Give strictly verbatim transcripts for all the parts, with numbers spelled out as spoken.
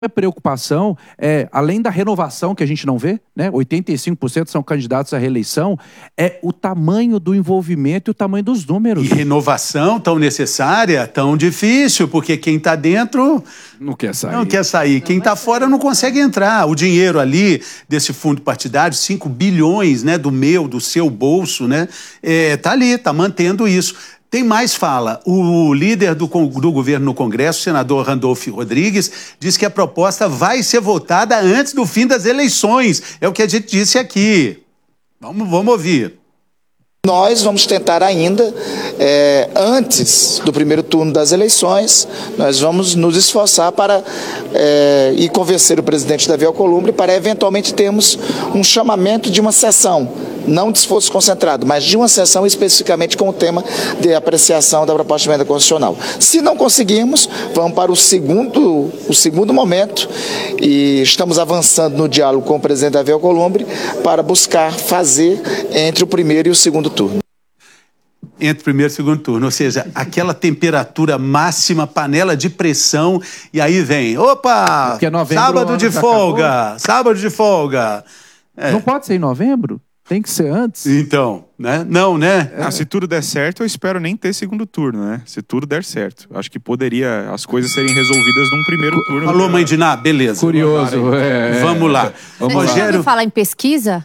A preocupação é, além da renovação que a gente não vê, né? oitenta e cinco por cento são candidatos à reeleição, é o tamanho do envolvimento e o tamanho dos números. E renovação tão necessária, tão difícil, porque quem está dentro não quer sair. Não quer sair. Quem está fora não consegue entrar. O dinheiro ali desse fundo partidário, cinco bilhões, né, do meu, do seu bolso, né, é, tá ali, tá mantendo isso. Tem mais fala. O líder do, do governo no Congresso, o senador Randolfo Rodrigues, diz que a proposta vai ser votada antes do fim das eleições. É o que a gente disse aqui. Vamos, vamos ouvir. Nós vamos tentar ainda, é, antes do primeiro turno das eleições, nós vamos nos esforçar para é, e convencer o presidente Davi Alcolumbre para eventualmente termos um chamamento de uma sessão, não de esforço concentrado, mas de uma sessão especificamente com o tema de apreciação da proposta de emenda constitucional. Se não conseguirmos, vamos para o segundo, o segundo momento e estamos avançando no diálogo com o presidente Davi Alcolumbre para buscar fazer entre o primeiro e o segundo turno. Entre o primeiro e o segundo turno, ou seja, aquela temperatura máxima, panela de pressão, e aí vem, opa, sábado de folga, sábado de folga. É. Não pode ser em novembro? Tem que ser antes? Então, né? Não, né? É. Ah, se tudo der certo, eu espero nem ter segundo turno, né? Se tudo der certo. Acho que poderia as coisas serem resolvidas num primeiro turno. Falou, mãe de Ná, beleza. Curioso. É, Vamos lá. Vamos Você Rogério... já ouviu falar em pesquisa?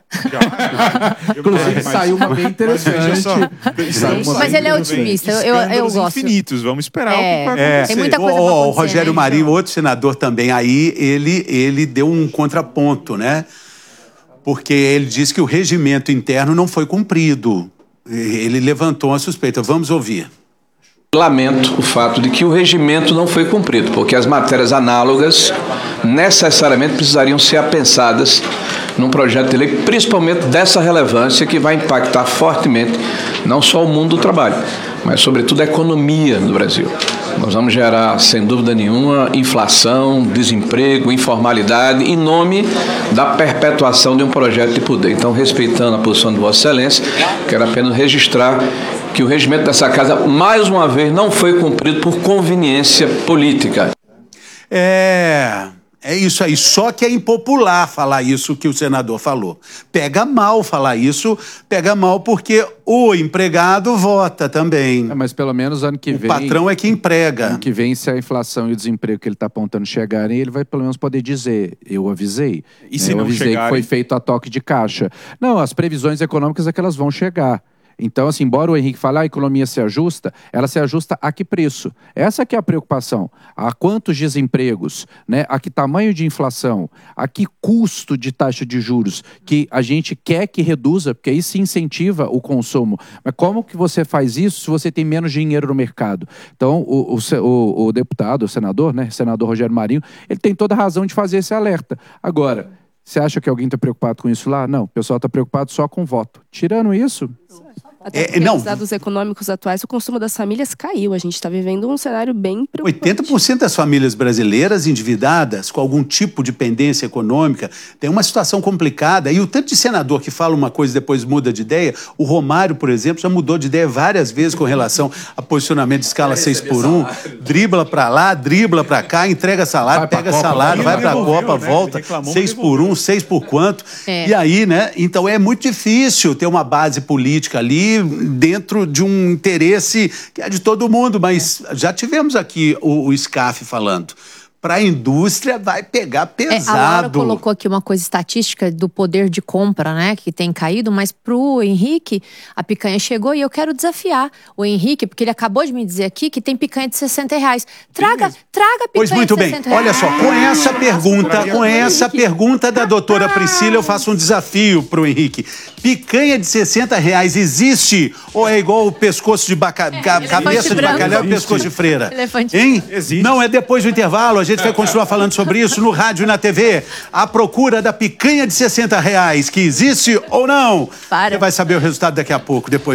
Inclusive, saiu uma bem interessante. Mas, mas, mas ele é otimista, eu, eu, eu gosto. infinitos, vamos esperar é, o que vai acontecer. É. Tem muita coisa o, pra o Rogério né? Marinho, outro senador também, aí ele, ele deu um contraponto, né? Porque ele disse que o regimento interno não foi cumprido. Ele levantou uma suspeita. Vamos ouvir. Lamento o fato de que o regimento não foi cumprido, porque as matérias análogas necessariamente precisariam ser apensadas num projeto de lei, principalmente dessa relevância que vai impactar fortemente não só o mundo do trabalho, mas sobretudo a economia no Brasil. Nós vamos gerar, sem dúvida nenhuma, inflação, desemprego, informalidade, em nome da perpetuação de um projeto de poder. Então, respeitando a posição de Vossa Excelência, quero apenas registrar que o regimento dessa casa, mais uma vez, não foi cumprido por conveniência política. É... É isso aí, só que é impopular falar isso que o senador falou. Pega mal falar isso, pega mal porque o empregado vota também. É, mas pelo menos ano que o vem... O patrão é que emprega. Ano que vem, se a inflação e o desemprego que ele está apontando chegarem, ele vai pelo menos poder dizer, eu avisei. E se eu não avisei chegarem? Que foi feito a toque de caixa. Não, as previsões econômicas é que elas vão chegar. Então, assim, embora o Henrique fale, ah, a economia se ajusta, ela se ajusta a que preço? Essa que é a preocupação. A quantos desempregos, né? A que tamanho de inflação, a que custo de taxa de juros que a gente quer que reduza, porque aí se incentiva o consumo. Mas como que você faz isso se você tem menos dinheiro no mercado? Então, o, o, o, o deputado, o senador, né? Senador Rogério Marinho, ele tem toda a razão de fazer esse alerta. Agora, você acha que alguém está preocupado com isso lá? Não, o pessoal está preocupado só com voto. Tirando isso... Até porque, é, não. Os dados econômicos atuais, o consumo das famílias caiu. A gente está vivendo um cenário bem preocupante. oitenta por cento das famílias brasileiras endividadas, com algum tipo de pendência econômica, tem uma situação complicada. E o tanto de senador que fala uma coisa e depois muda de ideia, o Romário, por exemplo, já mudou de ideia várias vezes com relação a posicionamento de escala seis por um, dribla para lá, dribla para cá, entrega salário, pega Copa, salário, vai para a Copa, né? Volta, seis por um, seis por quanto. É. E aí, né? Então é muito difícil ter uma base política ali dentro de um interesse que é de todo mundo, mas já tivemos aqui o, o SCAF falando. Para a indústria vai pegar pesado. É, a Laura colocou aqui uma coisa estatística do poder de compra, né, que tem caído, mas pro Henrique, a picanha chegou e eu quero desafiar o Henrique, porque ele acabou de me dizer aqui que tem picanha de sessenta reais. Traga, traga picanha pois muito de bem, sessenta reais. Olha só, com essa pergunta, com essa pergunta da doutora Priscila, eu faço um desafio pro Henrique. Picanha de sessenta reais existe ou é igual o pescoço de baca... é, cabeça de bacalhau e pescoço de freira? Elefante. Hein? Existe. Não, é depois do intervalo, a gente vai continuar falando sobre isso no rádio e na T V. A procura da picanha de sessenta reais, que existe ou não? Para. Você vai saber o resultado daqui a pouco, depois.